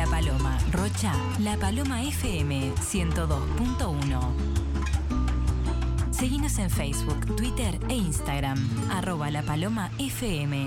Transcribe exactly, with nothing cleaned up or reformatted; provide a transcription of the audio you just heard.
La Paloma, Rocha, La Paloma F M ciento dos punto uno. Seguinos en Facebook, Twitter e Instagram, arroba La Paloma F M.